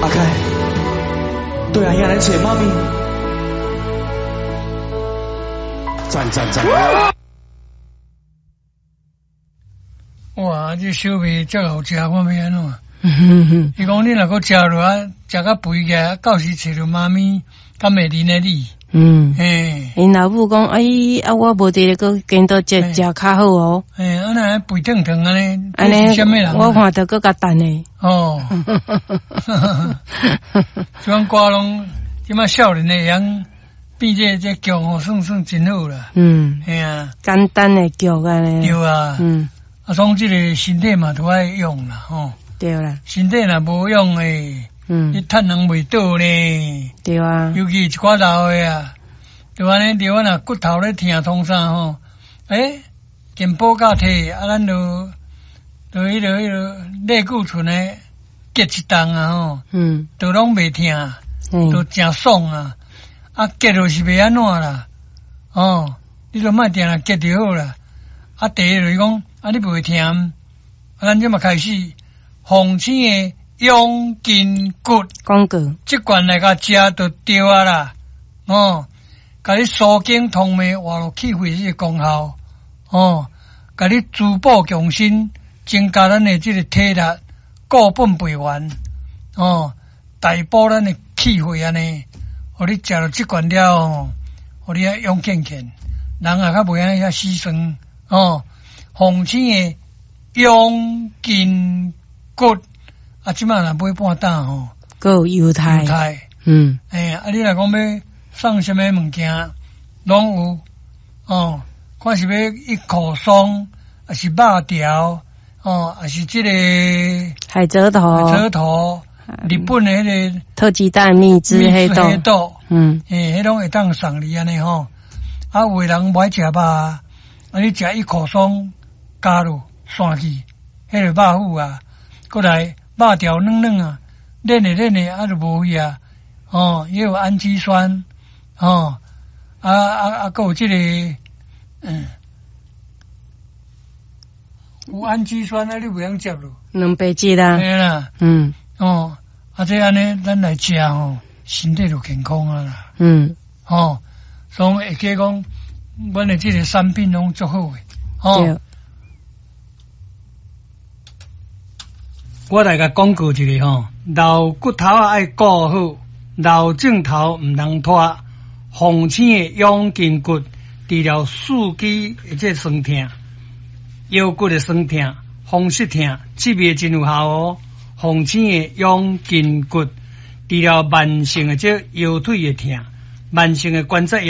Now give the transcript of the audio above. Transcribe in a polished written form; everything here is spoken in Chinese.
阿凯，对啊，亚人姐妈咪，赞。 哇，这小妹真好食，我要安怎？伊讲你若搁食落啊，食甲肥起来，到时找着妈咪，甲美玲的你。 因老母讲，我无伫咧，搁跟到食较好哦。 安尼肥腾腾安尼， 安尼什么人？ 我看到搁较等诶。 哦，像歌拢即马少年的样，变这剧哦，算真好啦。 简单的剧安尼。 对啊。从这个身体嘛都爱用啦，吼。 对啦。身体若无用诶。你趁人袂倒呢？ 对啊， 尤其一寡老诶啊，就安尼，就我若骨头咧疼痛啥吼，健保甲摕啊，咱就迄个类固醇诶结一档啊吼，都拢袂疼，都真爽啊，结就是袂安怎啦，你就莫定定结就好啦，第一就是讲，你袂疼，咱即嘛开始风清诶。养筋骨， 广告， 即罐来甲食就对啊啦，甲你疏筋通脉，活络气血这个功效，甲你滋补强身，增加咱的这个体力，固本培元，大补咱的气血安尼，互你食了即罐了，互你啊勇健健，人啊较袂安尼遐死酸，风清的养筋骨。即摆若买半担吼， 还有犹太， 你若讲要送什么物件，拢有，看是要一口松，还是肉条，还是这个海蜇头， 日本的迄个特鸡蛋蜜汁黑豆， 迄种会当送你安尼吼，有的人不爱食肉，你食一口松加入散去，迄个肉糊啊，过来。肉条嫩嫩啊，嫩的就无去啊，也有氨基酸，还有这个，有氨基酸啊，你袂用接咯， 两百剂啦， 对啦，这安尼咱来食吼，身体就健康啊啦，所以会记讲，阮的这个产品拢足好诶，我来甲广告一个吼，老骨头啊爱顾好，老镜头毋通拖，风清的养筋骨，治疗四肢的这酸痛、腰骨的酸痛、风湿痛，这味真有效哦。风清的养筋骨，治疗慢性的这腰腿的痛、慢性的关节炎。